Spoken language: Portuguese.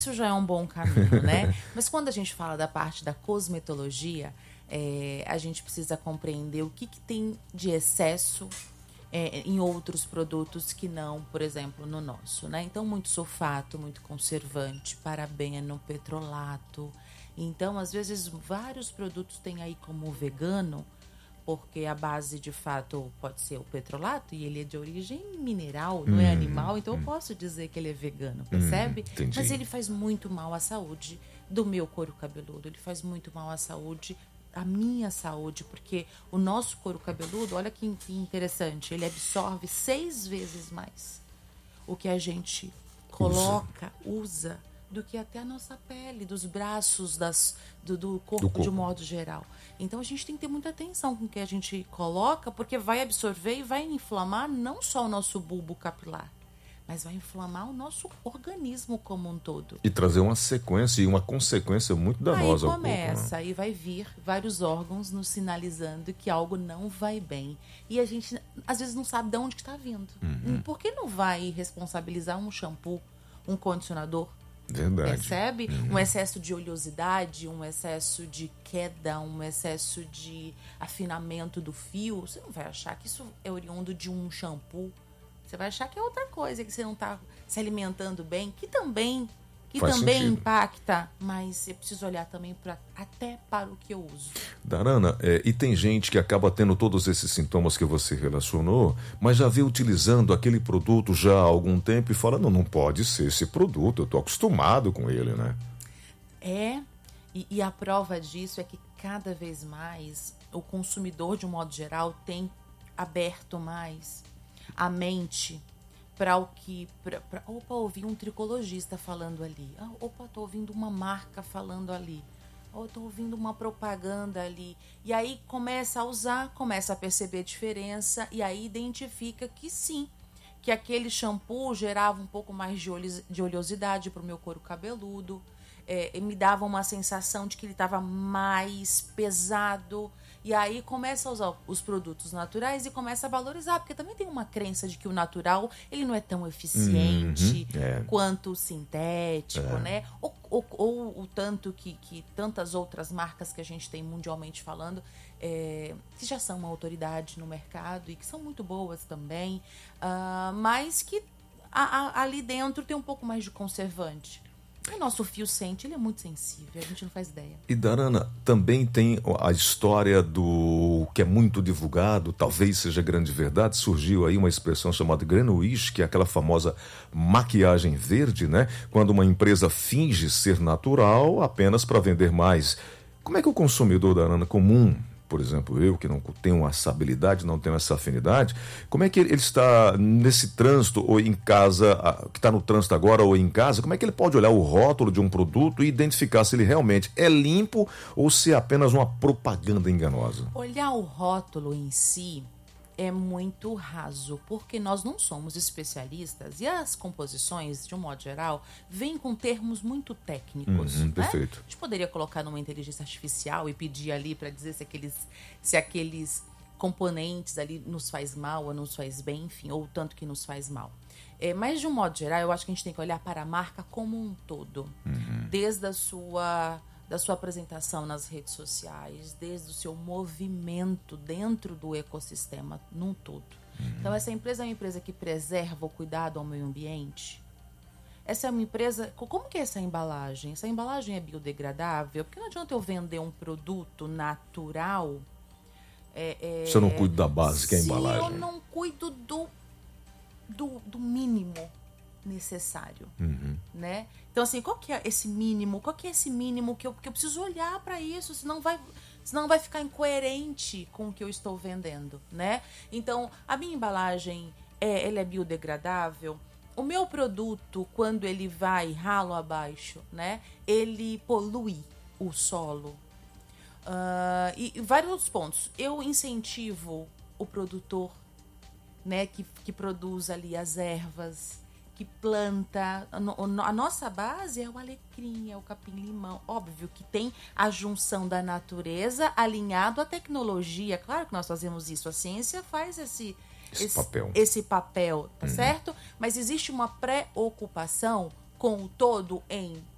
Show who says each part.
Speaker 1: Isso já é um bom caminho, né? Mas quando a gente fala da parte da cosmetologia, a gente precisa compreender o que tem de excesso em outros produtos que não, por exemplo, no nosso, né? Então, muito sulfato, muito conservante, parabeno, petrolato. Então, às vezes, vários produtos têm aí como vegano, porque a base, de fato, pode ser o petrolato e ele é de origem mineral, não é animal, então eu posso dizer que ele é vegano, percebe?
Speaker 2: Entendi.
Speaker 1: Mas ele faz muito mal à saúde do meu couro cabeludo, ele faz muito mal à saúde, à minha saúde, porque o nosso couro cabeludo, olha que interessante, ele absorve 6 vezes mais o que a gente coloca, usa do que até a nossa pele, dos braços, do corpo de um modo geral. Então a gente tem que ter muita atenção com o que a gente coloca, porque vai absorver e vai inflamar não só o nosso bulbo capilar, mas vai inflamar o nosso organismo como um todo.
Speaker 2: E trazer uma sequência e uma consequência muito danosa
Speaker 1: Aí
Speaker 2: ao corpo.
Speaker 1: começa, aí vai vir vários órgãos nos sinalizando que algo não vai bem. E a gente, às vezes, não sabe de onde que está vindo. Por que não vai responsabilizar um shampoo, um condicionador?
Speaker 2: Verdade.
Speaker 1: Percebe? Um excesso de oleosidade, um excesso de queda, um excesso de afinamento do fio. Você não vai achar que isso é oriundo de um shampoo. Você vai achar que é outra coisa, que você não está se alimentando bem, que também impacta, mas eu preciso olhar também até para o que eu uso.
Speaker 2: Darana, e tem gente que acaba tendo todos esses sintomas que você relacionou, mas já vem utilizando aquele produto já há algum tempo e fala, não pode ser esse produto, eu estou acostumado com ele, né?
Speaker 1: E a prova disso é que cada vez mais o consumidor, de um modo geral, tem aberto mais a mente para o que... Opa, ouvi um tricologista falando ali. Opa, tô ouvindo uma marca falando ali. Ou tô ouvindo uma propaganda ali. E aí começa a usar, começa a perceber a diferença e aí identifica que sim, que aquele shampoo gerava um pouco mais de oleosidade para o meu couro cabeludo. Me dava uma sensação de que ele estava mais pesado. E aí começa a usar os produtos naturais e começa a valorizar, porque também tem uma crença de que o natural ele não é tão eficiente quanto o sintético, né? Ou o tanto que tantas outras marcas que a gente tem mundialmente falando, que já são uma autoridade no mercado e que são muito boas também, mas que ali dentro tem um pouco mais de conservante. O nosso fio sente, ele é muito sensível, a gente não faz ideia.
Speaker 2: E Darana, também tem a história do que é muito divulgado, talvez seja grande verdade, surgiu aí uma expressão chamada greenwash, que é aquela famosa maquiagem verde, né? Quando uma empresa finge ser natural apenas para vender mais. Como é que o consumidor, Darana, comum, por exemplo, eu que não tenho essa habilidade, não tenho essa afinidade, como é que ele está nesse trânsito ou em casa, que está no trânsito agora ou em casa, como é que ele pode olhar o rótulo de um produto e identificar se ele realmente é limpo ou se é apenas uma propaganda enganosa?
Speaker 1: Olhar o rótulo em si é muito raso, porque nós não somos especialistas e as composições, de um modo geral, vêm com termos muito técnicos. Né?
Speaker 2: Perfeito.
Speaker 1: A gente poderia colocar numa inteligência artificial e pedir ali para dizer se aqueles componentes ali nos faz mal ou nos faz bem, enfim, ou tanto que nos faz mal. Mas, de um modo geral, eu acho que a gente tem que olhar para a marca como um todo, desde da sua apresentação nas redes sociais, desde o seu movimento dentro do ecossistema num todo. Então, essa empresa é uma empresa que preserva o cuidado ao meio ambiente. Essa é uma empresa... Como que é essa embalagem? Essa embalagem é biodegradável? Porque não adianta eu vender um produto natural...
Speaker 2: Se eu não cuido da base, que é a embalagem.
Speaker 1: Se eu não cuido do mínimo necessário, né? Então, assim, qual que é esse mínimo? Qual que é esse mínimo que eu preciso olhar para isso? Senão vai ficar incoerente com o que eu estou vendendo, né? Então, a minha embalagem, ela é biodegradável. O meu produto, quando ele vai ralo abaixo, né? Ele polui o solo. E vários pontos. Eu incentivo o produtor, né? Que produz ali as ervas, que planta. A nossa base é o alecrim, é o capim-limão. Óbvio que tem a junção da natureza alinhado à tecnologia. Claro que nós fazemos isso. A ciência faz esse papel, tá certo? Mas existe uma preocupação com o todo em